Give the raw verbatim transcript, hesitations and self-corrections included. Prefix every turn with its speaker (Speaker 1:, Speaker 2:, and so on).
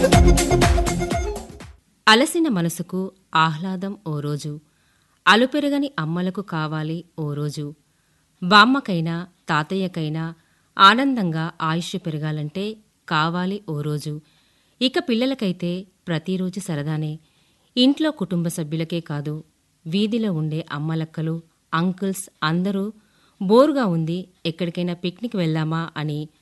Speaker 1: అలసిన మనసుకు ఆహ్లాదం ఓ రోజు, అలుపెరగని అమ్మలకు కావాలి ఓ రోజు, బామ్మకైనా తాతయ్యకైనా ఆనందంగా ఆయుష్షు పెరగాలంటే కావాలి ఓ రోజు. ఇక పిల్లలకైతే ప్రతిరోజు సరదానే. ఇంట్లో కుటుంబ సభ్యులకే కాదు, వీధిలో ఉండే అమ్మలక్కలు, అంకుల్స్ అందరూ బోరుగా ఉంది, ఎక్కడికైనా పిక్నిక్ వెళ్దామా అని